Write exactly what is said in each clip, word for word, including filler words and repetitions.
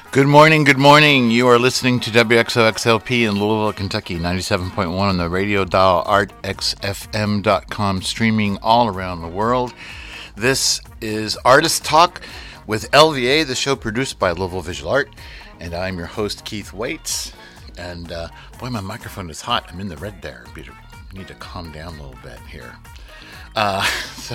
Good morning, good morning. You are listening to W X O X L P in Louisville, Kentucky, ninety-seven point one on the radio dial, art x f m dot com, streaming all around the world. This is Artist Talk with L V A, the show produced by Louisville Visual Art, and I'm your host, Keith Waits. And uh, boy, my microphone is hot. I'm in the red there. I need to calm down a little bit here. Uh, so,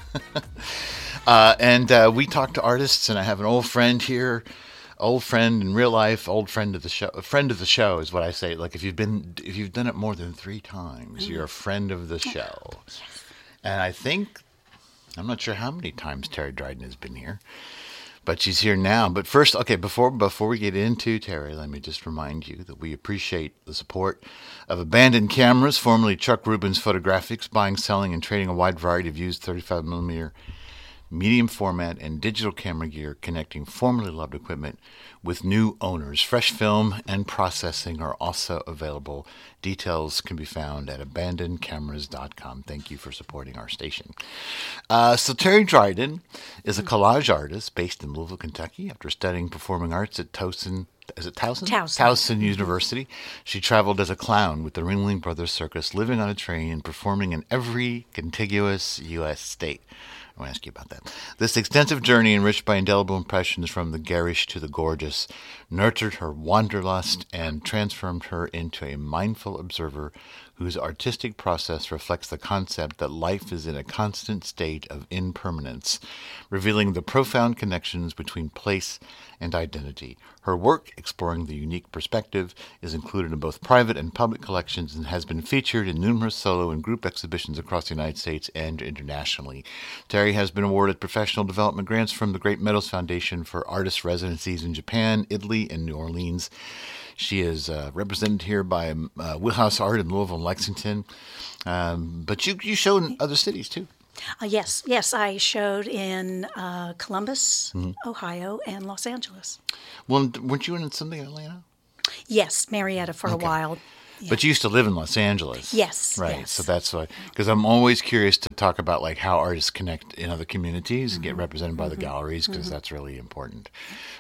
uh, and uh, we talk to artists, and I have an old friend here. Old friend in real life, old friend of the show. A friend of the show is what I say. Like if you've been, if you've done it more than three times, mm-hmm. you're a friend of the show. Yes. And I think, I'm not sure how many times Terry Dryden has been here, but she's here now. But first, okay, before before we get into Terry, let me just remind you that we appreciate the support of Abandoned Cameras, formerly Chuck Rubin's Photographics, buying, selling, and trading a wide variety of used thirty-five millimeter medium format and digital camera gear, connecting formerly loved equipment with new owners. Fresh film and processing are also available. Details can be found at abandoned cameras dot com. Thank you for supporting our station. Uh, so Terry Dryden is a collage artist based in Louisville, Kentucky. After studying performing arts at Towson, is it Towson? Towson. Towson University. She traveled as a clown with the Ringling Brothers Circus, living on a train and performing in every contiguous U S state. I want to ask you about that. This extensive journey, enriched by indelible impressions from the garish to the gorgeous, nurtured her wanderlust and transformed her into a mindful observer whose artistic process reflects the concept that life is in a constant state of impermanence, revealing the profound connections between place and identity. Her work, exploring the unique perspective, is included in both private and public collections and has been featured in numerous solo and group exhibitions across the United States and internationally. Terry has been awarded professional development grants from the Great Meadows Foundation for artist residencies in Japan, Italy, and New Orleans. She is uh, represented here by uh, Wheelhouse Art in Louisville and Lexington. Um, but you, you show in other cities, too. Uh, yes, yes, I showed in uh, Columbus, mm-hmm. Ohio, and Los Angeles. Well, weren't you in something in Atlanta? Yes, Marietta for okay. a while. Yeah. But you used to live in Los Angeles. Yes. Right. Yes. So that's why, because I'm always curious to talk about like how artists connect in other communities mm-hmm. and get represented by mm-hmm. the galleries, because mm-hmm. that's really important.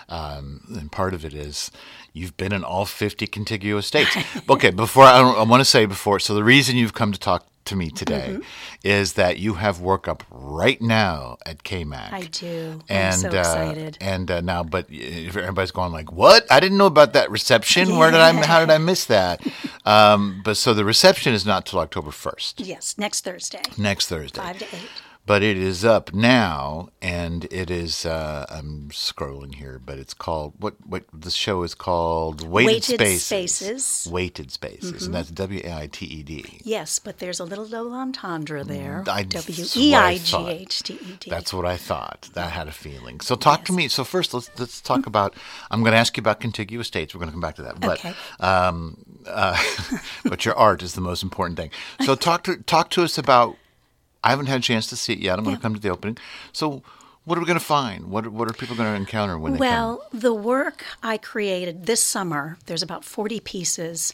Um, and part of it is you've been in all fifty contiguous states. Okay. Before I, I want to say before, so the reason you've come to talk to me today mm-hmm. is that you have work up right now at K M A C. I do. And, I'm so uh, excited. And uh, now, but everybody's going like, "What? I didn't know about that reception. Yeah. Where did I? How did I miss that?" um, but so the reception is not till October first. Yes, next Thursday. Next Thursday, five to eight. But it is up now, and it is. Uh, I'm scrolling here, but it's called what? What the show is called? Weighted, Weighted Spaces. Spaces. Weighted Spaces, mm-hmm. and that's W A I T E D. Yes, but there's a little double entendre there. I, W E I G H T E D. That's what I thought. That had a feeling. So talk yes. to me. So first, let's let's talk mm-hmm. about. I'm going to ask you about contiguous states. We're going to come back to that. But okay. um, uh, but your art is the most important thing. So talk to talk to us about. I haven't had a chance to see it yet. I'm going yeah. to come to the opening. So what are we going to find? What are, what are people going to encounter when they well, come? Well, the work I created this summer, there's about forty pieces,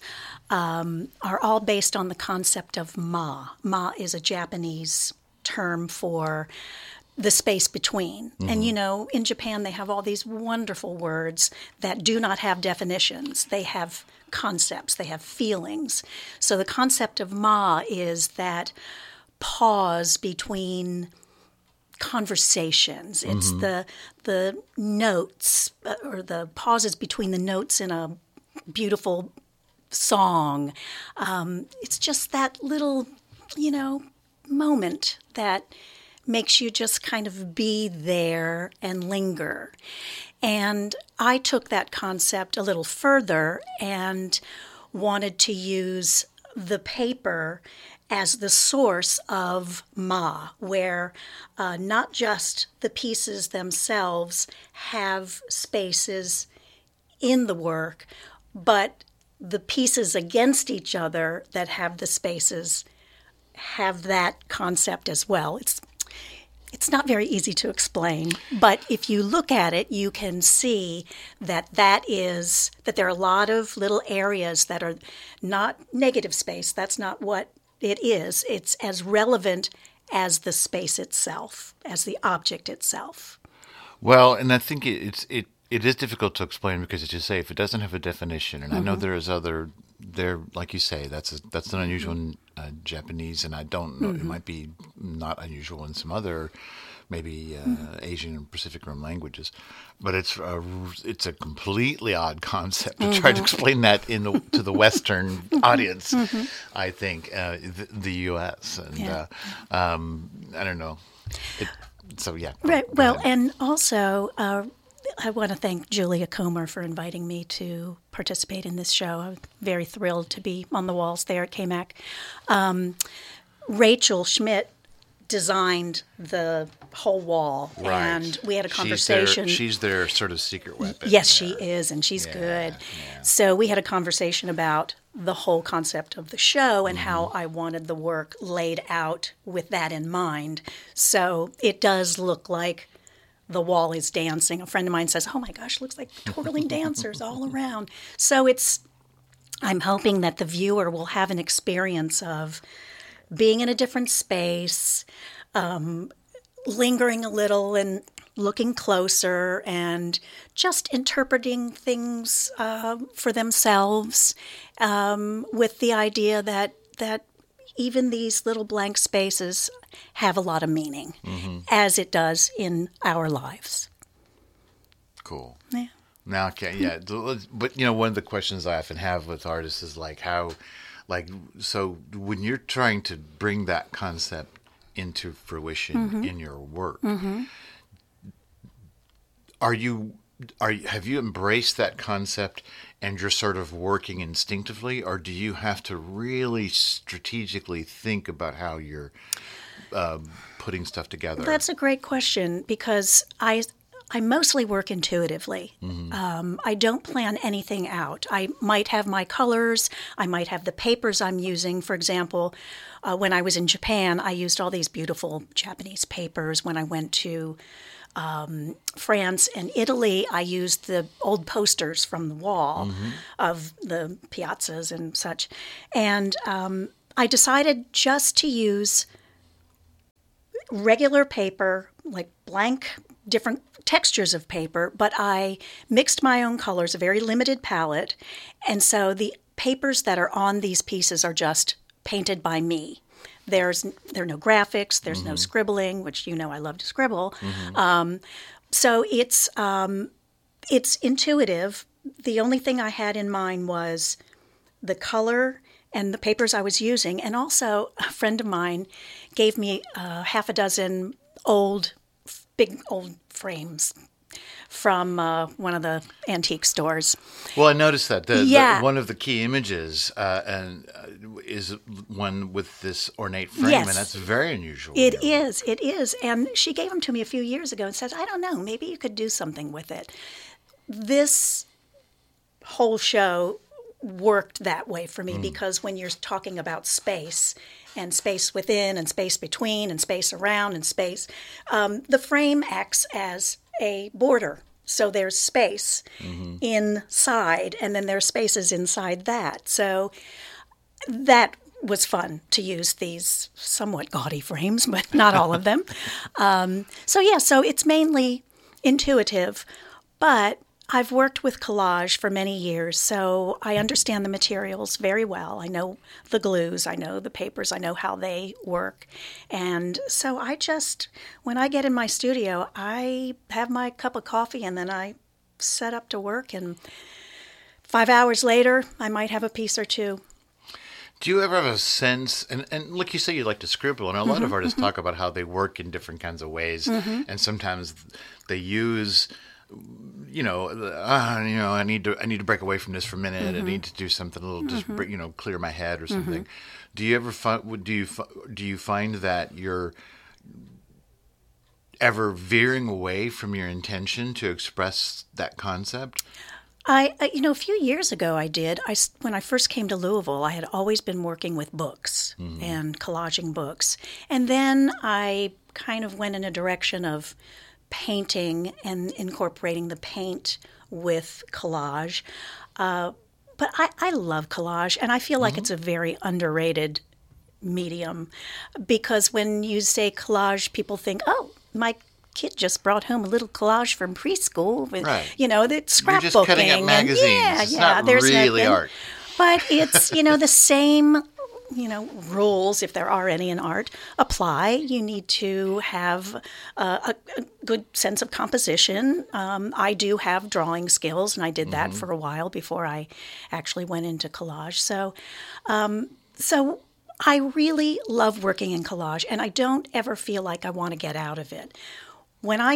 um, are all based on the concept of ma. Ma is a Japanese term for the space between. Mm-hmm. And, you know, in Japan, they have all these wonderful words that do not have definitions. They have concepts. They have feelings. So the concept of ma is that pause between conversations. It's mm-hmm. the the notes uh, or the pauses between the notes in a beautiful song. Um, it's just that little, you know, moment that makes you just kind of be there and linger. And I took that concept a little further and wanted to use the paper as the source of ma, where uh, not just the pieces themselves have spaces in the work, but the pieces against each other that have the spaces have that concept as well. It's It's not very easy to explain, but if you look at it, you can see that that is that there are a lot of little areas that are not negative space. That's not what it is. It's as relevant as the space itself, as the object itself. Well, and I think it's it it is difficult to explain because, as you say, if it doesn't have a definition, and mm-hmm. I know there is other, there, like you say, that's a, that's an unusual in uh, Japanese, and I don't know, mm-hmm. it might be not unusual in some other, maybe uh, mm-hmm. Asian and Pacific Rim languages, but it's a, it's a completely odd concept to mm-hmm. try to explain that in the, to the Western audience. Mm-hmm. I think uh, the, the U S and yeah. uh, um, I don't know. It, so yeah. Right. Well, and also. Uh, I want to thank Julia Comer for inviting me to participate in this show. I'm very thrilled to be on the walls there at K M A C. Um, Rachel Schmidt designed the whole wall, right. and we had a conversation. She's their, she's their sort of secret weapon. Yes, she is, and she's yeah, good. Yeah. So we had a conversation about the whole concept of the show and mm-hmm. how I wanted the work laid out with that in mind. So it does look like the wall is dancing. A friend of mine says, oh my gosh, looks like twirling dancers all around. So it's, I'm hoping that the viewer will have an experience of being in a different space, um, lingering a little and looking closer and just interpreting things uh, for themselves um, with the idea that that even these little blank spaces have a lot of meaning, mm-hmm. as it does in our lives. Cool. Yeah. Now, okay, yeah. But, you know, one of the questions I often have with artists is like how, like, so when you're trying to bring that concept into fruition mm-hmm. in your work, mm-hmm. are you, are you, have you embraced that concept and you're sort of working instinctively, or do you have to really strategically think about how you're uh, putting stuff together? That's a great question because I I mostly work intuitively. Mm-hmm. Um, I don't plan anything out. I might have my colors. I might have the papers I'm using. For example, uh, when I was in Japan, I used all these beautiful Japanese papers. When I went to Um, France and Italy, I used the old posters from the wall mm-hmm. of the piazzas and such. And um, I decided just to use regular paper, like blank, different textures of paper, but I mixed my own colors, a very limited palette. And so the papers that are on these pieces are just painted by me. There's there are no graphics. There's mm-hmm. no scribbling, which you know I love to scribble. Mm-hmm. Um, so it's um, it's intuitive. The only thing I had in mind was the color and the papers I was using, and also a friend of mine gave me uh, half a dozen old, big old frames from uh, one of the antique stores. Well, I noticed that. The, yeah. the, one of the key images uh, and uh, is one with this ornate frame, yes. and that's very unusual. It is. It is. And she gave them to me a few years ago and said, I don't know, maybe you could do something with it. This whole show worked that way for me mm. because when you're talking about space and space within and space between and space around and space, um, the frame acts as a border. So there's space mm-hmm. inside, and then there's spaces inside that. So that was fun to use these somewhat gaudy frames, but not all of them. Um, so yeah, so it's mainly intuitive, but I've worked with collage for many years, so I understand the materials very well. I know the glues, I know the papers, I know how they work. And so I just, when I get in my studio, I have my cup of coffee and then I set up to work. And five hours later, I might have a piece or two. Do you ever have a sense, and, and like you say, you like to scribble, and a lot mm-hmm, of artists mm-hmm. talk about how they work in different kinds of ways, mm-hmm. and sometimes they use... You know, uh, you know, I need to, I need to break away from this for a minute. Mm-hmm. I need to do something a little, just mm-hmm. you know, clear my head or something. Mm-hmm. Do you ever find, do you, do you find that you're ever veering away from your intention to express that concept? I, I, you know, a few years ago I did. I, when I first came to Louisville, I had always been working with books mm-hmm. and collaging books. And then I kind of went in a direction of painting and incorporating the paint with collage. Uh, but I, I love collage, and I feel like mm-hmm. it's a very underrated medium because when you say collage, people think, oh, my kid just brought home a little collage from preschool with, Right. you know, the You're scrapbooking. just cutting up and magazines. yeah, It's yeah, not there's really nothing. art. But it's, you know, the same, you know, rules, if there are any in art, apply. You need to have uh, a, a good sense of composition. Um, I do have drawing skills, and I did that for a while before I actually went into collage. So, um, so I really love working in collage, and I don't ever feel like I want to get out of it. When I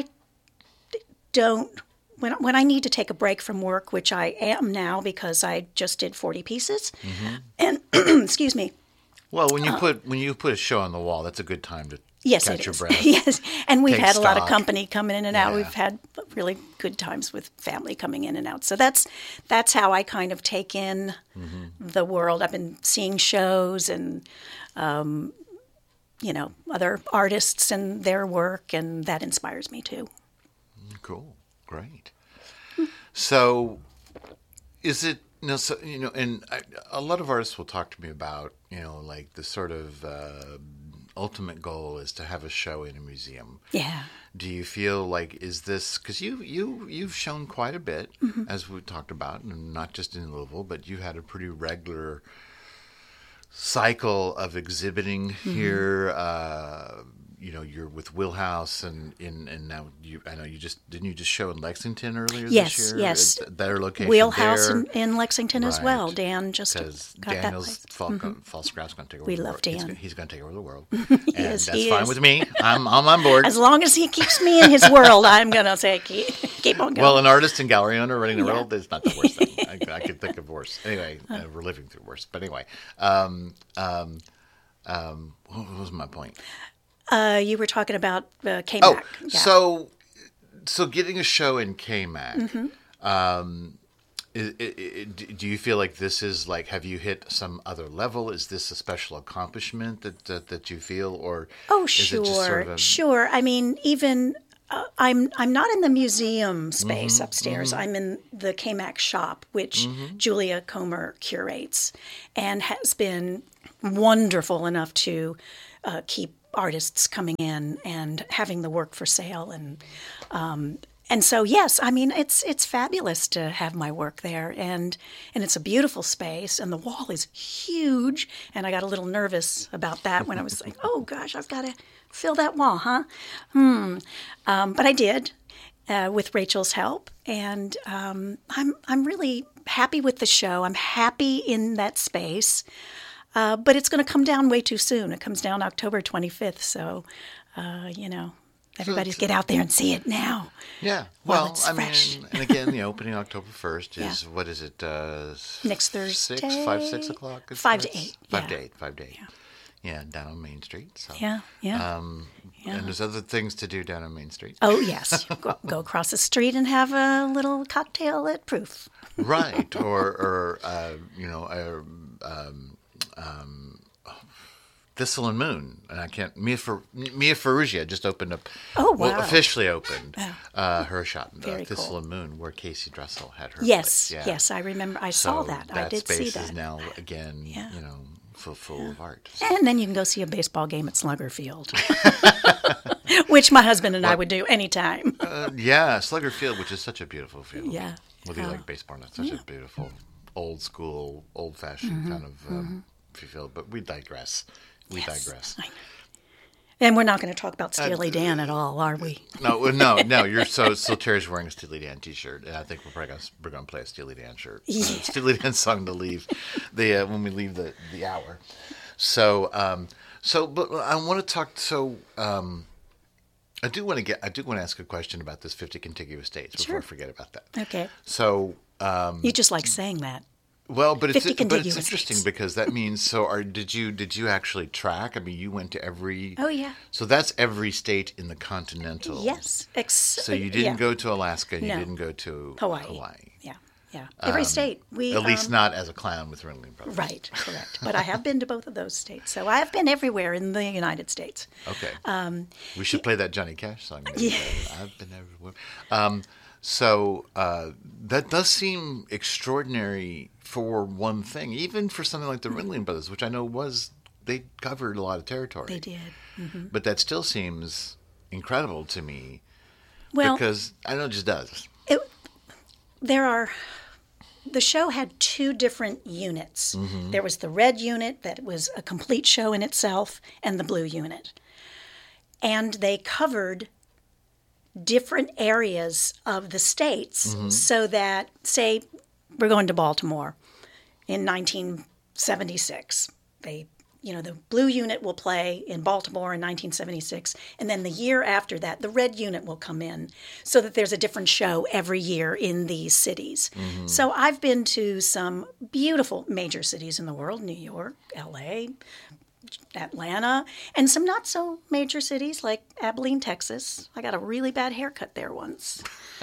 don't When, when I need to take a break from work, which I am now because I just did forty pieces, and excuse me, Well, when you put when you put a show on the wall, that's a good time to yes, catch it your is. breath. Yes, and we've Take had a lot of stock. company coming in and out. Yeah. We've had really good times with family coming in and out. So that's that's how I kind of take in the world. I've been seeing shows and um, you know, other artists and their work, and that inspires me too. Cool, great. So, is it you know, so, you know, and I, a lot of artists will talk to me about you know, like the sort of uh, ultimate goal is to have a show in a museum. Yeah. Do you feel like is this because you you you've shown quite a bit as we talked about, and not just in Louisville, but you had a pretty regular cycle of exhibiting here. Uh, you know, you're with Wheelhouse, and in and now you. I know you just didn't you just show in Lexington earlier Yes, this year? yes. At their location Wheelhouse there. in, in Lexington as well. Right. Dan just Because got that Daniel's place. Falco, Falscraft's going to take over We the love world. He's Dan. gonna- He's going to take over the world. And is, that's he fine is. with me. I'm, I'm on board. As long as he keeps me in his world, I'm going to say keep, keep on going. Well, an artist and gallery owner running the Yeah. world is not the worst thing. I, I could think of worse. Anyway, uh, we're living through worse. But anyway, um, um, um, what was my point? uh, you were talking about uh, K-Mac. Oh, Yeah. so so getting a show in K-Mac. Mm-hmm. Um, i i i do you feel like this is like, have you hit some other level? Is this a special accomplishment that that, that you feel, or Oh, is sure, it just sort of a, sure. I mean, even uh, I'm I'm not in the museum space Mm-hmm, upstairs. I'm in the K-Mac shop, which Julia Comer curates, and has been wonderful enough to uh, keep artists coming in and having the work for sale, and um, and so yes, I mean it's it's fabulous to have my work there, and and it's a beautiful space, and the wall is huge, and I got a little nervous about that when I was like, oh gosh, I've got to fill that wall, huh? Hmm. Um, but I did uh, with Rachel's help, and um, I'm I'm really happy with the show. I'm happy in that space. Uh, but it's going to come down way too soon. It comes down October twenty-fifth. So, uh, you know, everybody's get out there and see it now. Yeah. While Well, it's I fresh. mean, and again, the opening October first is, Yeah. what is it? Uh, Next Six, Thursday? five, six o'clock? it Five to starts? eight, Five yeah. to eight. Five to eight. Yeah, down on Main Street. So. Yeah, yeah. Um, Yeah. And there's other things to do down on Main Street. Oh, yes. Go, go across the street and have a little cocktail at Proof. Right. Or, or uh, you know, uh, um, um, Thistle and Moon. And I can't, Mia, Fer, Mia Ferrugia just opened up. Oh, Well, wow. officially opened uh, her shop, uh, Very Thistle cool. and Moon, where Casey Dressel had her Yes, place. Yeah. yes, I remember. I So saw that. I did space see that. is now, again, Yeah. you know, full, full of art. So. And then you can go see a baseball game at Slugger Field, which my husband and I would do anytime. Uh, yeah, Slugger Field, which is such a beautiful field. Yeah. Whether you like baseball or not, such a beautiful, old school, old fashioned Mm-hmm. kind of um, field. But we digress. We digress. I know. And we're not going to talk about Uh, Steely Dan at all, are we? No, well, no, no. You're so so. Terry's wearing a Steely Dan T-shirt, and I think we're probably gonna, we're going to play a Steely Dan shirt, uh, Yeah. Steely Dan song to leave the uh, when we leave the the hour. So um, so, but I want to talk. So um, I do want to get. I do want to ask a question about this fifty contiguous states before Sure. I forget about that. Okay. So. Um, You just like saying that. Well, but it's fifty but it's contiguous interesting states. because that means so. Are did you did you actually track? I mean, you went to every. Oh, yeah. So that's every state in the continental. Yes. Ex- So you didn't yeah. go to Alaska. And No. You didn't go to Hawaii. Hawaii. Yeah, yeah. Every state. We At least um, not as a clown with Ringling Brothers. Right, correct. But I have been to both of those states, so I have been everywhere in the United States. Okay. Um, we should play that Johnny Cash song. Maybe. I've been everywhere. Um, so uh, that does seem extraordinary for one thing, even for something like the Ringling Brothers, which I know was they covered a lot of territory. They did. But that still seems incredible to me Well, because I know it just does. it, there are. The show had two different units. Mm-hmm. There was the red unit that was a complete show in itself, and the blue unit. And they covered different areas of the states Mm-hmm. so that, say, we're going to Baltimore in nineteen seventy-six. They, you know, the blue unit will play in Baltimore in nineteen seventy-six, and then the year after that, the red unit will come in, so that there's a different show every year in these cities. Mm-hmm. So I've been to some beautiful major cities in the world: New York, L A, Atlanta, and some not so major cities like Abilene, Texas. I got a really bad haircut there once.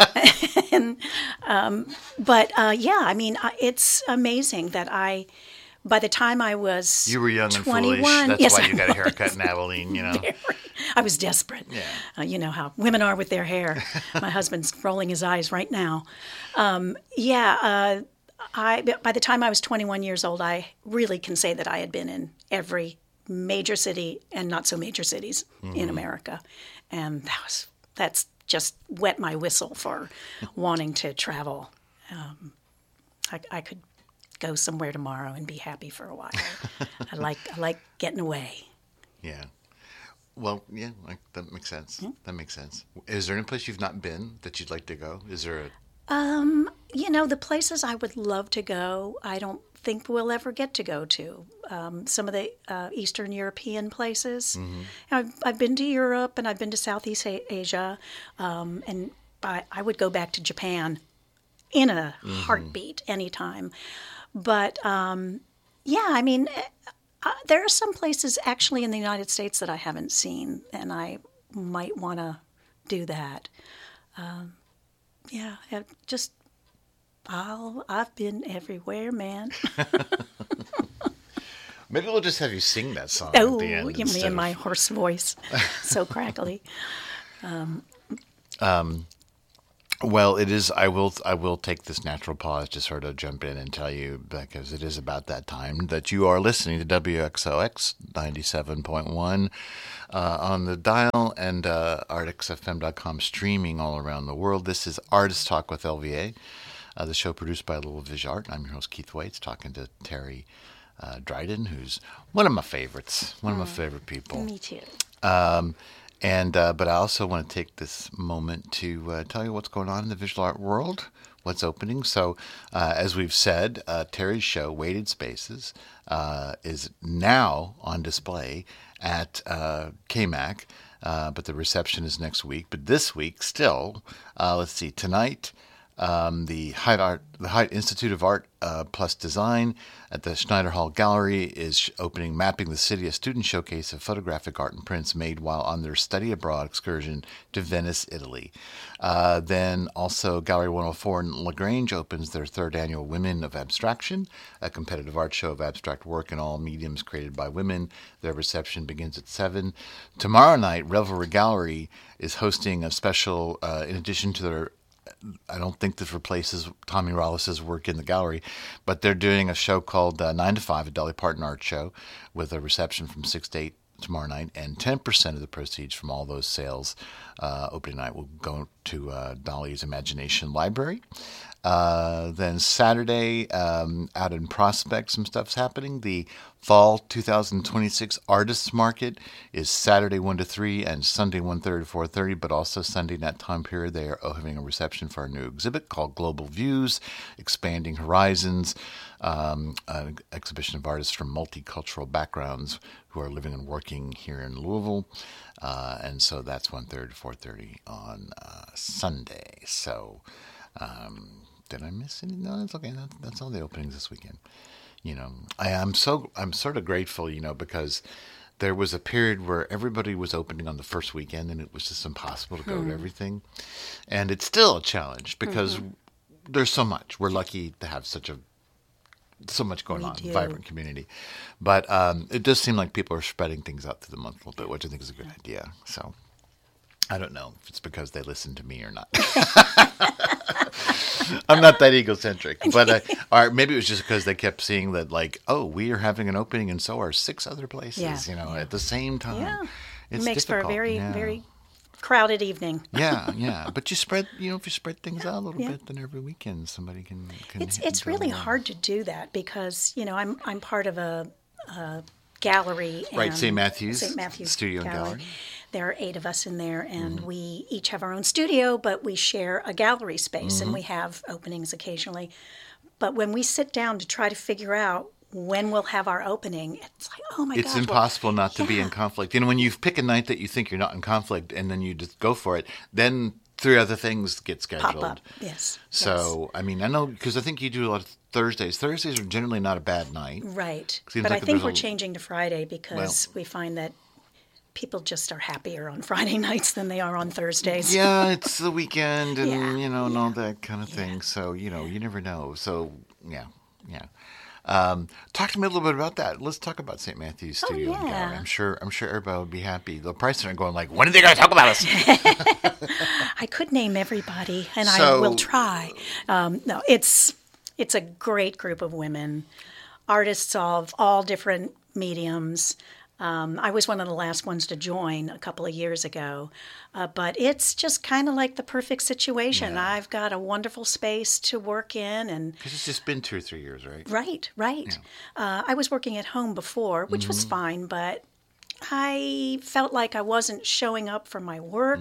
and, um, but uh, yeah, I mean, I- it's amazing that I, by the time I was You were young and twenty-one, foolish. That's yes, why I you got a was. haircut in Abilene, you know. I was desperate. Yeah. Uh, you know how women are with their hair. My husband's rolling his eyes right now. Um, yeah, uh, I. By the time I was twenty-one years old, I really can say that I had been in every major city and not so major cities Mm-hmm. in America, and that was that's just wet my whistle for wanting to travel. Um, I, I could go somewhere tomorrow and be happy for a while. I like I like getting away. Yeah. Well, yeah, like, that makes sense. Hmm? That makes sense. Is there any place you've not been that you'd like to go? Is there a Um, you know, the places I would love to go, I don't think we'll ever get to go to. Um, some of the uh, Eastern European places. I've, I've been to Europe and I've been to Southeast A- Asia, um, and I, I would go back to Japan in a heartbeat anytime. But um, yeah, I mean, uh, there are some places actually in the United States that I haven't seen, and I might want to do that. Um, yeah, it just I'll, I've been everywhere, man. Maybe we'll just have you sing that song Oh, at the end. you me instead and my of- hoarse voice, so crackly. Well, it is. I will. I will take this natural pause to sort of jump in and tell you, because it is about that time, that you are listening to W X O X ninety-seven point one uh, on the dial and uh, art x f m dot com, streaming all around the world. This is Artist Talk with L V A, uh, the show produced by Little Vision Art. I'm your host, Keith Waits, talking to Terry uh, Dryden, who's one of my favorites, one of my favorite people. Me too. Um, and uh, but I also want to take this moment to uh, tell you what's going on in the visual art world, what's opening. So, uh, as we've said, uh, Terry's show, Weighted Spaces, uh, is now on display at uh, K M A C, uh, but the reception is next week. But this week, still, uh, let's see, tonight. Um, the Haidt Art, the Haidt Institute of Art uh, plus Design at the Schneider Hall Gallery is opening Mapping the City, a student showcase of photographic art and prints made while on their study abroad excursion to Venice, Italy. Uh, then also Gallery one oh four in LaGrange opens their third annual Women of Abstraction, a competitive art show of abstract work in all mediums created by women. Their reception begins at seven. Tomorrow night, Revelry Gallery is hosting a special, uh, in addition to their I don't think this replaces Tommy Rollis's work in the gallery, but they're doing a show called uh, nine to five, a Dolly Parton art show, with a reception from six to eight tomorrow night, and ten percent of the proceeds from all those sales uh, opening night will go to uh, Dolly's Imagination Library. Uh, then Saturday, um, out in Prospect, some stuff's happening. The Fall twenty twenty-six Artists Market is Saturday one to three and Sunday one thirty to four thirty, but also Sunday in that time period they are having a reception for a new exhibit called Global Views, Expanding Horizons, um, an exhibition of artists from multicultural backgrounds who are living and working here in Louisville. Uh, and so that's one thirty to four thirty on uh, Sunday. So... Um, Did I miss any? No, that's okay. That, that's all the openings this weekend. You know, I am so I'm sort of grateful, you know, because there was a period where everybody was opening on the first weekend, and it was just impossible to go Hmm. to everything. And it's still a challenge because Mm-hmm. there's so much. We're lucky to have such a so much going We on, do. vibrant community. But um, it does seem like people are spreading things out through the month a little bit, which I think is a good idea. So I don't know if it's because they listen to me or not. I'm not that egocentric, but uh, or maybe it was just because they kept seeing that, like, oh, we are having an opening, and so are six other places, Yeah, you know, yeah. at the same time. Yeah. It's it makes difficult. for a very, Yeah. very crowded evening. Yeah, yeah. But you spread, you know, if you spread things out a little Yeah. bit, then every weekend somebody can. can It's hit it's and go really along. hard to do that because you know I'm I'm part of a, a gallery. Right, and Saint Matthews Saint Matthews Studio and Gallery. There are eight of us in there, and Mm-hmm. we each have our own studio, but we share a gallery space, Mm-hmm. and we have openings occasionally. But when we sit down to try to figure out when we'll have our opening, it's like, oh my It's God. well, impossible not to be in yeah. conflict. And when you pick a night that you think you're not in conflict, and then you just go for it, then three other things get scheduled. Pop up, yes. So, I mean, I know because I think you do a lot of Thursdays. Thursdays are generally not a bad night. yes. Right. Seems But like I think there's we're a- changing to Friday because we find that people just are happier on Friday nights than they are on Thursdays. Yeah, it's the weekend and, Yeah, you know, and all that kind of thing. So, you know, you never know. So, yeah, yeah. Um, talk to me a little bit about that. Let's talk about Saint Matthew's Studio and Oh, yeah. Gallery. I'm sure I'm sure everybody would be happy. The prices are going like, when are they going to talk about us? I could name everybody, and I So- will try. Um, no, it's it's a great group of women, artists of all different mediums. Um, I was one of the last ones to join a couple of years ago, uh, but it's just kind of like the perfect situation. I've got a wonderful space to work in, and Because it's just been two or three years, right? right, right. Uh, I was working at home before, which was fine, but I felt like I wasn't showing up for my work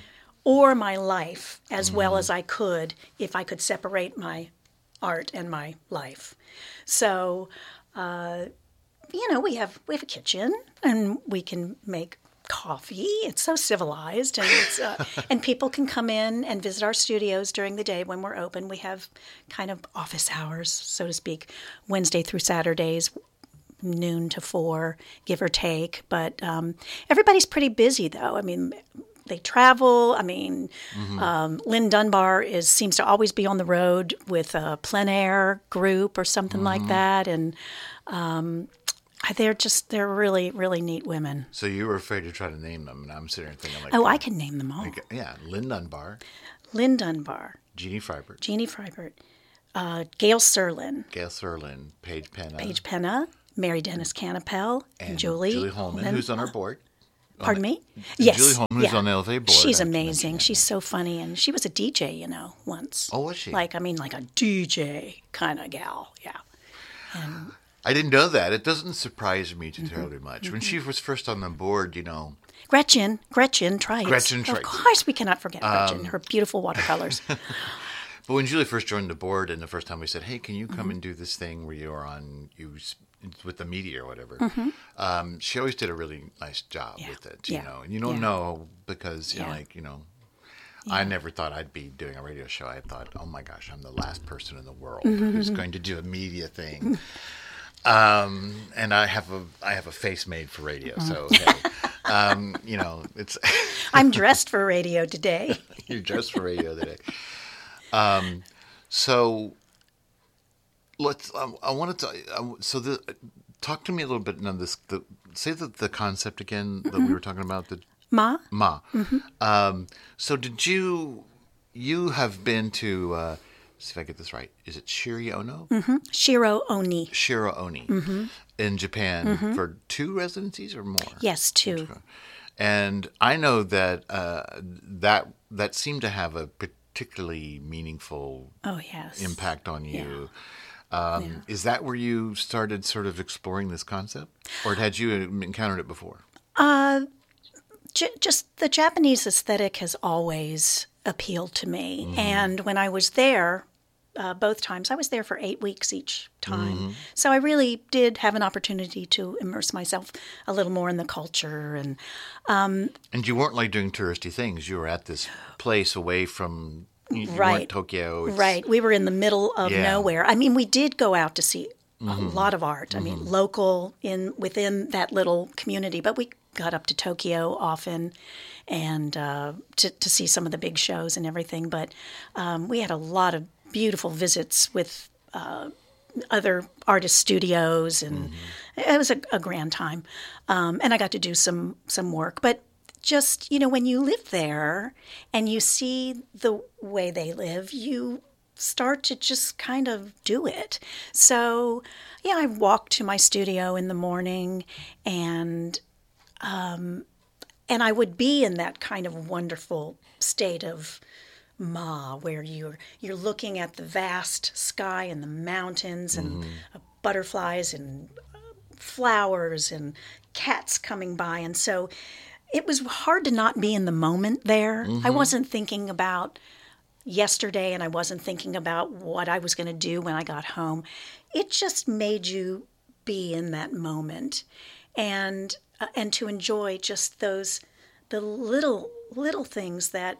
or my life as well as I could if I could separate my art and my life. So, uh, you know, we have we have a kitchen and we can make coffee. It's so civilized, and it's, uh, and people can come in and visit our studios during the day when we're open. We have kind of office hours, so to speak, Wednesday through Saturdays, noon to four, give or take. But um, everybody's pretty busy, though. I mean, they travel. I mean, um, Lynn Dunbar is seems to always be on the road with a plein air group or something like that, and um, they're just they're really really neat women. So you were afraid to try to name them, and I'm sitting there thinking like, Oh, I can name them all. like, yeah, Lynn Dunbar, Lynn Dunbar, Jeannie Freibert, Jeannie Freibert, uh, Gail Serlin, Gail Serlin, Paige Penna, Paige Penna, Mary Dennis Canapel, and, and Julie, Julie Holman, who's on our board. Pardon me? Yes. Julie Holman, who's yeah. on the L F A board. She's I can amazing. mention She's so funny. And she was a D J, you know, once. Oh, was she? Like, I mean, like a D J kind of gal. Yeah. And I didn't know that. It doesn't surprise me Mm-hmm. too terribly much. When she was first on the board, you know, Gretchen, Gretchen Trites. Gretchen Of Trites. course, we cannot forget Gretchen, Um, her beautiful watercolors. but when Julie first joined the board, and the first time we said, "Hey, can you come Mm-hmm. and do this thing where you're on you s- with the media or whatever?" Mm-hmm. Um, she always did a really nice job Yeah. with it, you Yeah. know. And you don't Yeah. know because you know, Yeah. like you know, I never thought I'd be doing a radio show. I thought, "Oh my gosh, I'm the last person in the world Mm-hmm. who's going to do a media thing." Um, and I have a I have a face made for radio, so Mm-hmm. hey, um, you know, it's I'm dressed for radio today. you're dressed for radio today. Um, so let's. Um, I wanted to. Uh, so the talk to me a little bit on this. The say the the concept again that we were talking about. The Ma? Ma. Um, so did you you have been to? Uh, see if I get this right. Is it Shiri Ono? Shiro Oni. Shiro Oni in Japan for two residencies or more? Yes, two. And I know that uh, that that seemed to have a particularly meaningful Oh, yes. impact on you. Um, Is that where you started sort of exploring this concept, or had you encountered it before? J- just the Japanese aesthetic has always appealed to me. Mm-hmm. And when I was there, uh, both times, I was there for eight weeks each time. Mm-hmm. So I really did have an opportunity to immerse myself a little more in the culture. And And you weren't like doing touristy things. You were at this place away from you, you weren't Right. Tokyo. It's- right, we were in the middle of Yeah. nowhere. I mean, we did go out to see a Mm-hmm. lot of art. I mean, local in within that little community, but we got up to Tokyo often and uh, to, to see some of the big shows and everything. But um, we had a lot of beautiful visits with uh, other artist studios, and it was a, a grand time. Um, and I got to do some some work, but just, you know, when you live there and you see the way they live, you start to just kind of do it. So, yeah, I walk to my studio in the morning, and um, and I would be in that kind of wonderful state of ma, where you're you're looking at the vast sky and the mountains and uh, butterflies and uh, flowers and cats coming by, and so it was hard to not be in the moment there. I wasn't thinking about yesterday, and I wasn't thinking about what I was going to do when I got home. It just made you be in that moment, and uh, and to enjoy just those the little little things that,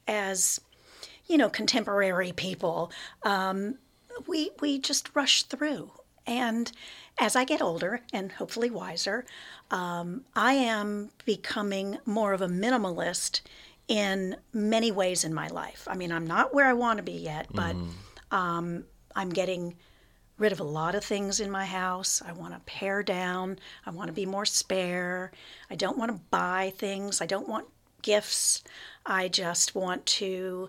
as you know, contemporary people, um, we we just rush through. And as I get older and hopefully wiser, um, I am becoming more of a minimalist in many ways in my life. I mean, I'm not where I want to be yet, but um, I'm getting rid of a lot of things in my house. I want to pare down. I want to be more spare. I don't want to buy things. I don't want gifts. I just want to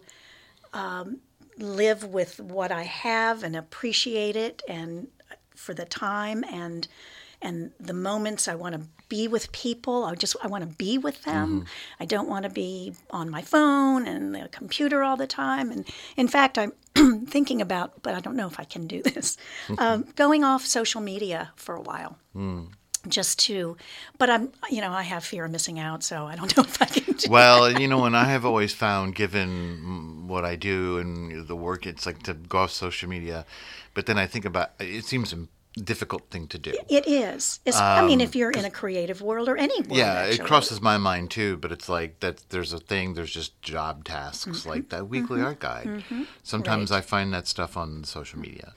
um, live with what I have and appreciate it, and for the time and and the moments. I want to be with people. I just I want to be with them. Mm-hmm. I don't want to be on my phone and the computer all the time. And in fact, I'm thinking about, but I don't know if I can do this, um, going off social media for a while. Mm. Just to, but I'm, you know, I have fear of missing out, so I don't know if I can do Well, that. you know, and I have always found, given what I do and the work, it's like to go off social media. But then I think about, it seems a difficult thing to do. It is. It's, um, I mean, if you're in a creative world or any world. Yeah, actually. It crosses my mind too, but it's like that there's a thing, there's just job tasks mm-hmm. like that weekly mm-hmm. art guide. Mm-hmm. Sometimes right. I find that stuff on social media.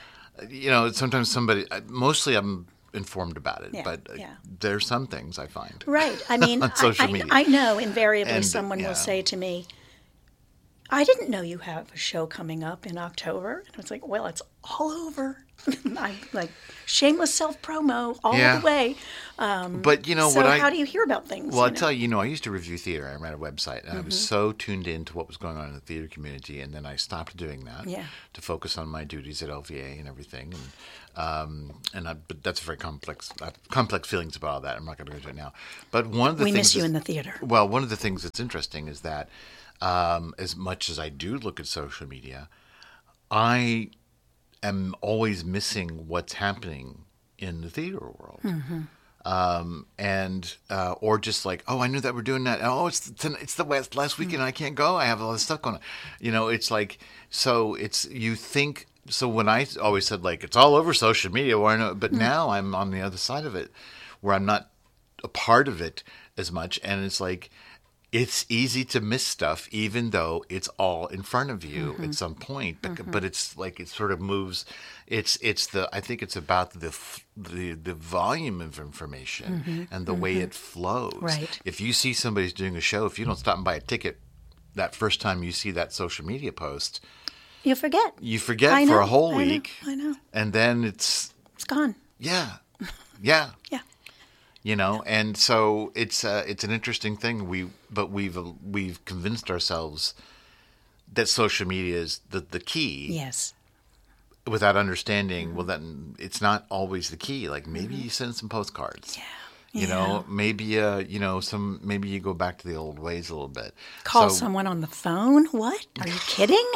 You know, sometimes somebody, mostly I'm informed about it, yeah, but yeah. there's some things I find. Right. I mean, on social I, media. I, I know invariably and, someone yeah. will say to me, I didn't know you have a show coming up in October. And it's like, well, it's all over. I'm like, shameless self-promo all yeah. the way. Um, but, you know, so what I... how do you hear about things? Well, I know? tell you, you know, I used to review theater. I ran a website, and mm-hmm. I was so tuned in to what was going on in the theater community, and then I stopped doing that yeah. to focus on my duties at L V A and everything. And um, and I, but that's very complex. I have complex feelings about all that. I'm not going to go into it now. But one of the we things miss you is, in the theater. Well, one of the things that's interesting is that um, as much as I do look at social media, I am always missing what's happening in the theater world. Mm-hmm. Um, and uh, or just like, oh, I knew that we're doing that. Oh, it's the, it's the last, last weekend. Mm-hmm. I can't go. I have all this stuff going on. You know, it's like, so it's, you think, so when I always said like, it's all over social media, why not? But mm-hmm. now I'm on the other side of it where I'm not a part of it as much. And it's like, it's easy to miss stuff, even though it's all in front of you mm-hmm. at some point. But, mm-hmm. but it's like it sort of moves. It's it's the I think it's about the the the volume of information mm-hmm. and the mm-hmm. way it flows. Right. If you see somebody's doing a show, if you don't stop and buy a ticket that first time you see that social media post, you forget. You forget I for know, a whole I week. Know, I know. And then it's it's gone. Yeah, yeah, yeah. You know, and so it's uh, it's an interesting thing. We but we've uh, we've convinced ourselves that social media is the the key. Yes. Without understanding, mm-hmm. well, then it's not always the key. Like maybe mm-hmm. you send some postcards. Yeah. You yeah. know, maybe uh, you know some. Maybe you go back to the old ways a little bit. Call so, someone on the phone. What? Are you kidding?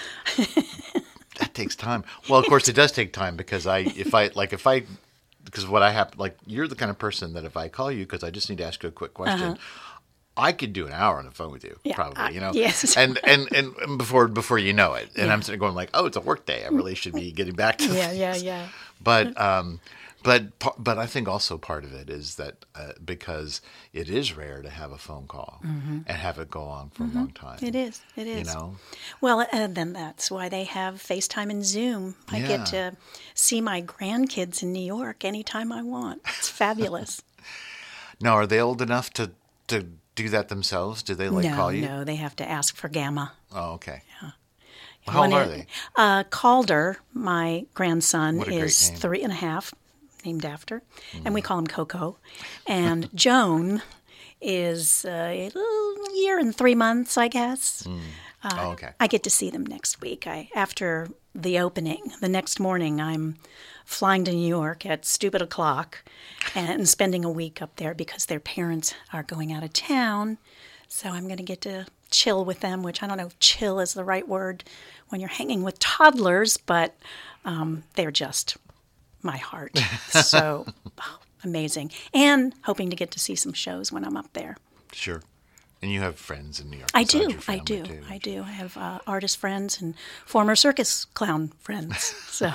That takes time. Well, of course, it does take time because I if I like if I. Because what I have, like, you're the kind of person that if I call you because I just need to ask you a quick question, uh-huh. I could do an hour on the phone with you, yeah, probably, you know? Uh, yes. And, and, and before before you know it. And yeah. I'm sitting going like, oh, it's a work day. I really should be getting back to Yeah, things. yeah, yeah. But, um, but, but I think also part of it is that uh, because it is rare to have a phone call mm-hmm. and have it go on for mm-hmm. a long time. It is. It is. You know? Well, and then that's why they have FaceTime and Zoom. I yeah. get to see my grandkids in New York anytime I want. It's fabulous. Now, are they old enough to, to do that themselves? Do they like no, call you? No, they have to ask for Gamma. Oh, okay. Yeah. Well, how old are they? Uh, Calder, my grandson, What a great is name. three and a half, named after, Mm. and we call him Coco. And Joan is uh, a year and three months, I guess. Mm. Uh, oh, okay. I get to see them next week. I after the opening. The next morning, I'm flying to New York at stupid o'clock and spending a week up there because their parents are going out of town. So I'm going to get to chill with them, which I don't know if chill is the right word when you're hanging with toddlers, but um, they're just my heart. So oh, amazing. And hoping to get to see some shows when I'm up there. Sure. And you have friends in New York. I besides do. your I family, do. too. I do. I have uh, artist friends and former circus clown friends. So,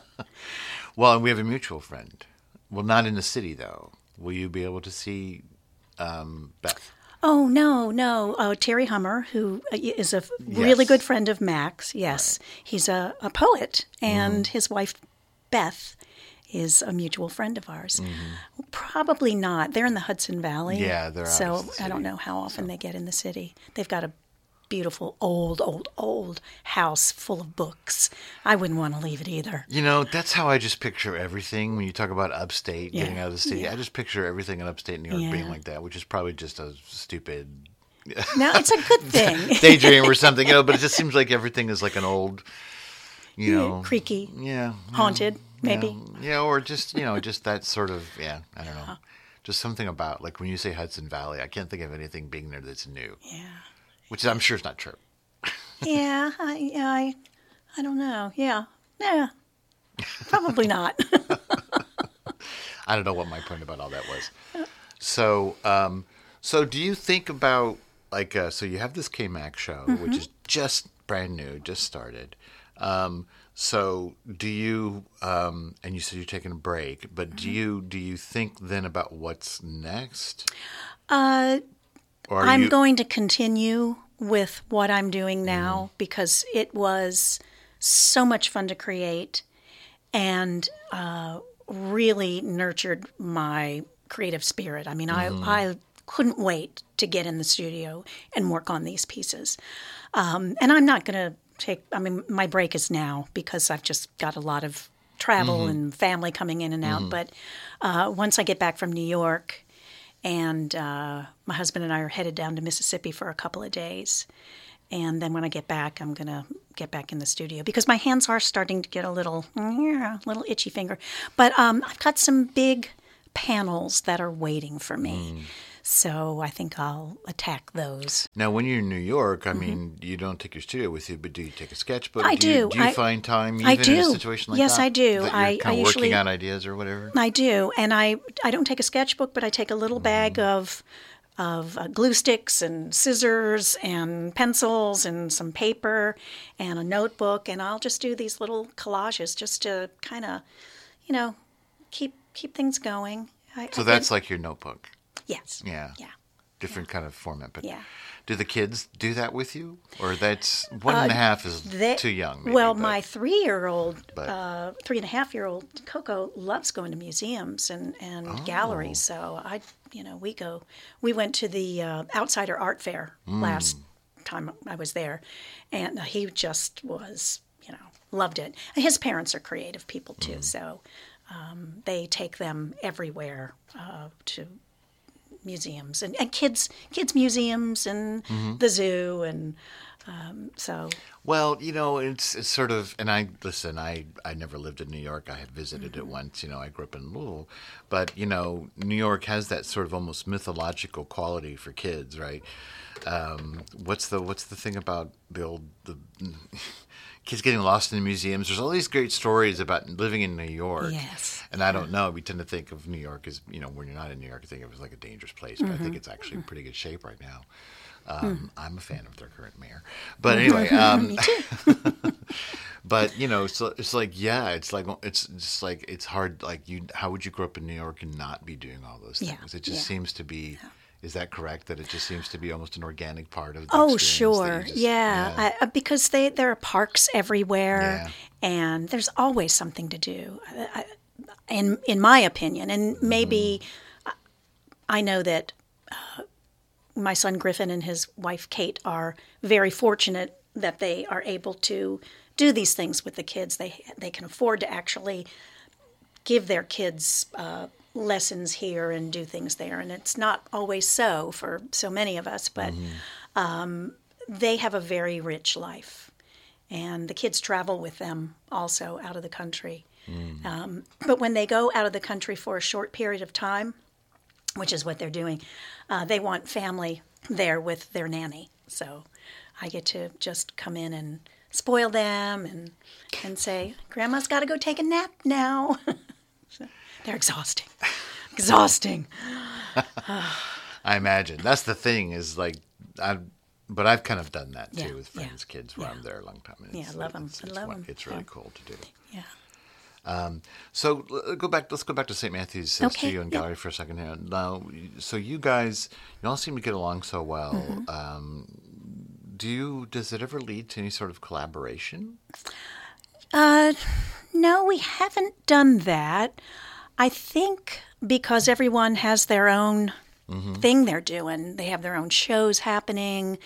Well, and we have a mutual friend. Well, not in the city, though. Will you be able to see um, Beth? oh no, no. Uh, Terry Hummer, who is a really Yes. good friend of Max. Yes, he's a, a poet, and Mm. his wife Beth is a mutual friend of ours. Mm-hmm. Probably not. They're in the Hudson Valley. Yeah, they're out so of the I don't city, know how often they get in the city. They've got a beautiful old, old, old house full of books. I wouldn't want to leave it either. You know, that's how I just picture everything. When you talk about upstate, Yeah. getting out of the city, Yeah. I just picture everything in upstate New York Yeah. being like that, which is probably just a stupid No, it's a good thing. daydream or something, you know, but it just seems like everything is like an old, you know. Creaky, Yeah. haunted, maybe. Yeah, yeah, or just, you know, just that sort of, yeah, I don't know. Just something about, like when you say Hudson Valley, I can't think of anything being there that's new, Yeah. which I'm sure is not true. Yeah, I, yeah, I, I don't know. Yeah, yeah, probably not. I don't know what my point about all that was. So, um, so do you think about like uh, so you have this K-Mac show, Mm-hmm. which is just brand new, just started. Um, so do you? Um, and you said you're taking a break, but Mm-hmm. do you do you think then about what's next? Uh, Or are I'm you, going to continue with what I'm doing now Mm-hmm. because it was so much fun to create and uh, really nurtured my creative spirit. I mean, Mm-hmm. I, I couldn't wait to get in the studio and work on these pieces. Um, and I'm not going to take, I mean, my break is now because I've just got a lot of travel Mm-hmm. and family coming in and out. But uh, once I get back from New York, and uh, my husband and I are headed down to Mississippi for a couple of days. And then when I get back, I'm going to get back in the studio because my hands are starting to get a little, yeah, little itchy finger. But um, I've got some big panels that are waiting for me. Mm. So I think I'll attack those. now when you're in New York? I mean, you don't take your studio with you, but do you take a sketchbook? Mm-hmm. I do. You, do. do you I- find time even I in a do. situation like Yes, that? I do. That you're I- kind I of usually- working out ideas or whatever. I do, and I I don't take a sketchbook, but I take a little bag of of uh, glue sticks and scissors and pencils and some paper and a notebook, and I'll just do these little collages just to kind of, you know, keep keep things going. I, So I that's think- like your notebook. yes, Yeah. yeah. Different kind of format, but Yeah. do the kids do that with you, or that's one and a half is They- too young? Maybe, well, but- my three-year-old, but- uh, three and a half-year-old Coco loves going to museums and, and Oh. galleries. So I, you know, we go. We went to the uh, Outsider Art Fair Mm. last time I was there, and he just was, you know, loved it. His parents are creative people too, Mm. so um, they take them everywhere uh, to museums and, and kids kids museums and Mm-hmm. the zoo and um, so. Well, you know, it's it's sort of, and I listen. I I never lived in New York. I had visited Mm-hmm. it once. You know, I grew up in Louisville, but you know, New York has that sort of almost mythological quality for kids, right? Um, what's the what's the thing about the old the kids getting lost in the museums? There's all these great stories about living in New York. Yes. And I don't know. We tend to think of New York as, you know, when you're not in New York, you think of it as like a dangerous place. But I think it's actually in pretty good shape right now. Um, I'm a fan of their current mayor. But anyway, um, but you know, so it's like, yeah, it's like, it's just like, it's hard. Like you, how would you grow up in New York and not be doing all those Yeah, things? It just yeah. seems to be, is that correct? That it just seems to be almost an organic part of the Oh, experience that you sure. just- yeah. I, uh, because they, there are parks everywhere Yeah. and there's always something to do, I, I, in, in my opinion. And maybe Mm-hmm. I know that uh, my son Griffin and his wife Kate are very fortunate that they are able to do these things with the kids. They, they can afford to actually give their kids uh, lessons here and do things there. And it's not always so for so many of us, but um, they have a very rich life. and the kids travel with them also out of the country. Mm. Um, but when they go out of the country for a short period of time, which is what they're doing, uh, they want family there with their nanny. So I get to just come in and spoil them and and say, Grandma's got to go take a nap now. So they're exhausting. Exhausting. I imagine. That's the thing is like, I've, but I've kind of done that too yeah, with friends' yeah, kids where yeah. I'm there a long time. And yeah, I love them. It's, I it's, love one, them. it's really yeah. cool to do. Yeah. Um, so uh, go back. Let's go back to Saint Matthew's uh, Okay, Studio and yeah. Gallery for a second here. Now, so you guys, you all seem to get along so well. Mm-hmm. Um, do you? Does it ever lead to any sort of collaboration? Uh, no, we haven't done that. I think because everyone has their own mm-hmm. thing they're doing. They have their own shows happening.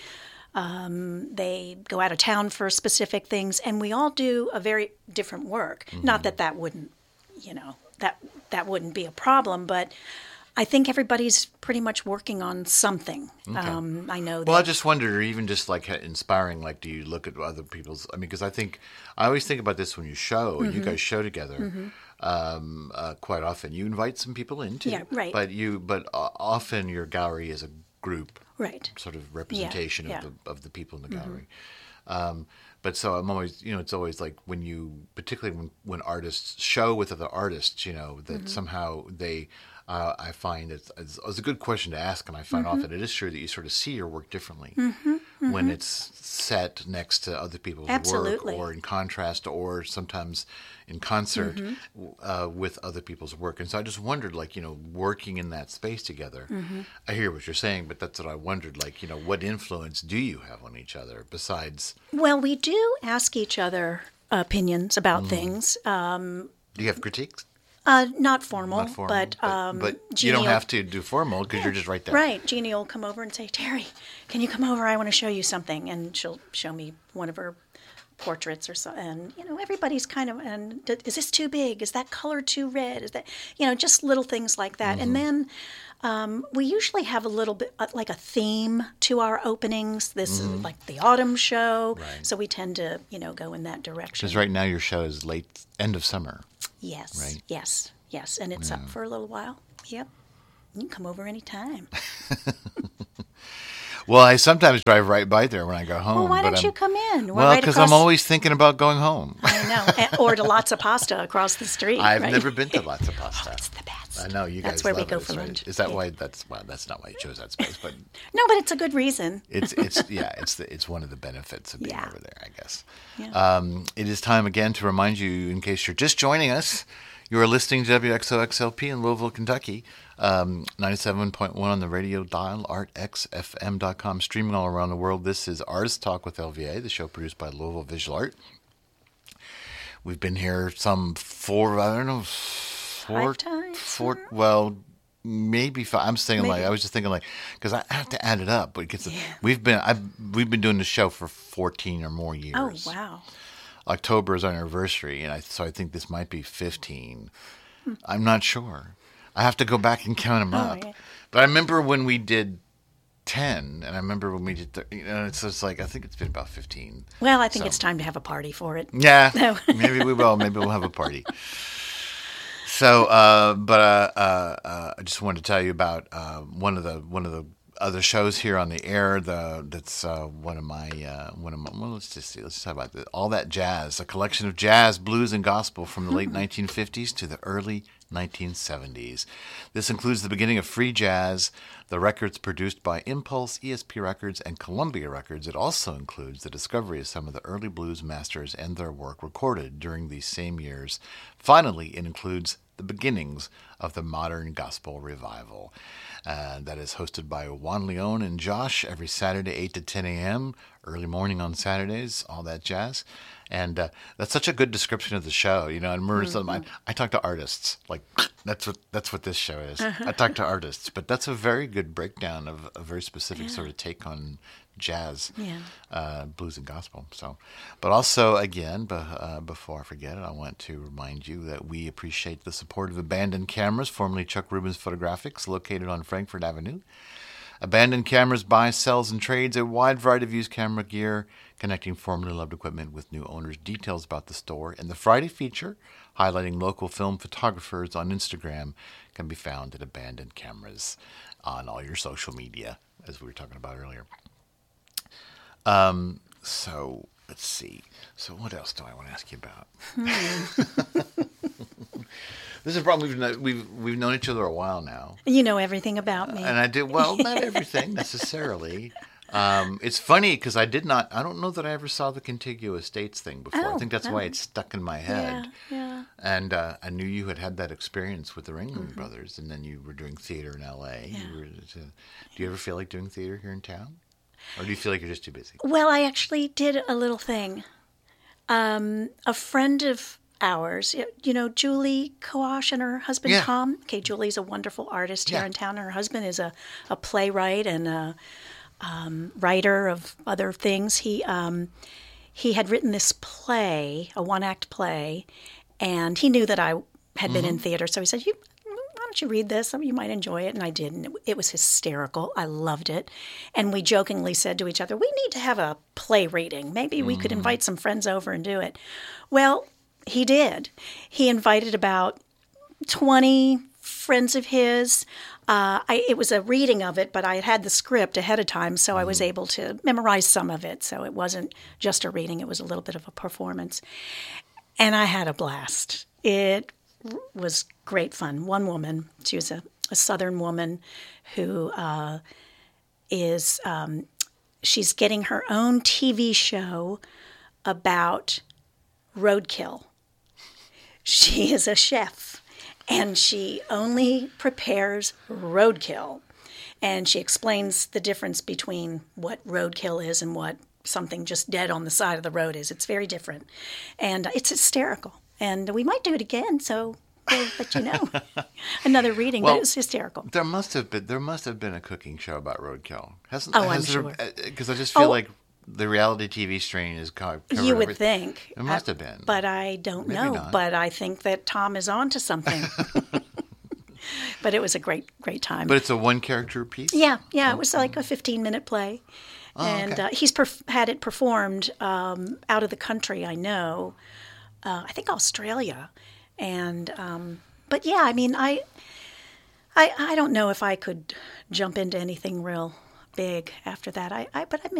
Um, they go out of town for specific things, and we all do a very different work. Mm-hmm. Not that that wouldn't, you know, that that wouldn't be a problem, but I think everybody's pretty much working on something. Okay. Um, I know. Well, that, I just wondered, or even just like inspiring, like, do you look at other people's? I mean, because I think I always think about this when you show, and mm-hmm. you guys show together. Mm-hmm. Um, uh, quite often, you invite some people in too. Yeah, right. But you, but uh, often your gallery is a group, right? Sort of representation yeah, of yeah. the of the people in the gallery. Mm-hmm. Um, but so I'm always, you know, it's always like when you, particularly when when artists show with other artists, you know, that mm-hmm. somehow they. Uh, I find it's, it's, it's a good question to ask, and I find mm-hmm. often it is true that you sort of see your work differently mm-hmm. Mm-hmm. when it's set next to other people's Absolutely. work, or in contrast, or sometimes in concert mm-hmm. uh, with other people's work. And so I just wondered, like, you know, working in that space together. Mm-hmm. I hear what you're saying, but that's what I wondered, like, you know, what influence do you have on each other besides? Well, we do ask each other opinions about mm-hmm. things. Um, do you have critiques? Uh, not formal, not formal, but um, but, but you don't have to do formal because yeah, you're just right there. Right, Jeannie will come over and say, "Terry, can you come over? I want to show you something," and she'll show me one of her portraits or so. And you know, everybody's kind of, and is this too big? Is that color too red? Is that, you know, just little things like that. Mm-hmm. And then um, we usually have a little bit uh, like a theme to our openings. This mm-hmm. is like the autumn show, right. So we tend to, you know, go in that direction. Because right now your show is late end of summer. Yes, right? yes, yes, and it's yeah. up for a little while. Yep, you can come over anytime. Well, I sometimes drive right by there when I go home. Well, why but don't I'm, you come in? We're well, right because across... I'm always thinking about going home. I know, and, or to Lots of Pasta across the street. I've right? never been to Lots of Pasta. Oh, it's the best. I know you guys. That's where love we go it. for right. lunch. Is that yeah. why? That's well. That's not why you chose that space, but no, but it's a good reason. it's it's yeah. It's the, it's one of the benefits of being yeah. over there, I guess. Yeah. Um, it is time again to remind you, in case you're just joining us. You are listening to W X O X L P in Louisville, Kentucky, um, ninety-seven point one on the radio dial, art x f m dot com, streaming all around the world. This is Artist Talk with L V A, the show produced by Louisville Visual Art. We've been here some four, I don't know, four, five times? Four, well, maybe five. I'm thinking maybe. like, I was just thinking like, because I have to add it up, but it gets, yeah. we've been, I've, we've been doing the show for fourteen or more years. Oh, wow. October is our anniversary, and I, so I think this might be fifteen. Hmm. I'm not sure. I have to go back and count them oh, up. Yeah. But I remember when we did ten, and I remember when we did, th- you know, it's just like, I think it's been about fifteen. Well, I think so. it's time to have a party for it. Yeah, maybe we will. Maybe we'll have a party. So, uh, but uh, uh, uh, I just wanted to tell you about uh, one of the one of the other shows here on the air. The that's uh, one of my uh, one of my. Well, let's just see. Let's just talk about the, all that jazz. A collection of jazz, blues, and gospel from the late nineteen fifties to the early nineteen seventies. This includes the beginning of free jazz, the records produced by Impulse, E S P Records, and Columbia Records. It also includes the discovery of some of the early blues masters and their work recorded during these same years. Finally, it includes the beginnings of the modern gospel revival. Uh, that is hosted by Juan Leon and Josh every Saturday, eight to ten a.m., early morning on Saturdays, all that jazz. And uh, that's such a good description of the show. You know, and mm-hmm. I, I talk to artists. Like, that's what that's what this show is. Uh-huh. I talk to artists. But that's a very good breakdown of a very specific yeah. sort of take on jazz, yeah. uh, blues, and gospel. So, but also, again, be, uh, before I forget it, I want to remind you that we appreciate the support of Abandoned Cameras, formerly Chuck Rubens Photographics, located on Frankfurt Avenue. Abandoned Cameras buys, sells, and trades a wide variety of used camera gear, connecting formerly loved equipment with new owners. Details about the store and the Friday feature, highlighting local film photographers on Instagram, can be found at Abandoned Cameras on all your social media, as we were talking about earlier. Um, so, let's see. So what else do I want to ask you about? Hmm. This is a problem. We've, known, we've, we've known each other a while now. You know everything about me. Uh, and I do, well, not everything necessarily. Um, it's funny because I did not, I don't know that I ever saw the contiguous states thing before. Oh, I think that's oh. why it's stuck in my head. Yeah, yeah. And uh, I knew you had had that experience with the Ringling Mm-hmm. Brothers, and then you were doing theater in L A. Yeah. You were, do you ever feel like doing theater here in town? Or do you feel like you're just too busy? Well, I actually did a little thing. Um, a friend of ours, you know, Julie Koash and her husband Yeah. Tom. Okay, Julie's a wonderful artist here Yeah. in town. Her husband is a, a playwright and a um, writer of other things. He um, he had written this play, a one-act play, and he knew that I had been in theater, so he said, "You, why don't you read this? You might enjoy it." And I did, and it, it was hysterical. I loved it. And we jokingly said to each other, "We need to have a play reading. Maybe we could invite some friends over and do it." Well, he did. He invited about twenty friends of his. Uh, I, it was a reading of it, but I had had the script ahead of time, so I was able to memorize some of it. So it wasn't just a reading, it was a little bit of a performance. And I had a blast. It was great fun. One woman, she was a, a Southern woman who uh, is, um, she's getting her own T V show about roadkill. She is a chef, and she only prepares roadkill. And she explains the difference between what roadkill is and what something just dead on the side of the road is. It's very different. And it's hysterical. And we might do it again, so we'll let you know. Another reading, Well, but it was hysterical. There must have been there must have been a cooking show about roadkill. Hasn't? Oh, I'm has sure. Because I just feel Oh. like the reality T V strain is co- covered. You would everything. think. It must Uh, have been. But I don't Maybe know. not. But I think that Tom is on to something. But it was a great, great time. But it's a one character piece. Yeah, yeah, it was like a fifteen-minute play. Oh, and okay. uh, he's perf- had it performed um, out of the country, I know. Uh, I think Australia. And, um, but yeah, I mean, I, I, I don't know if I could jump into anything real big after that. I, I but I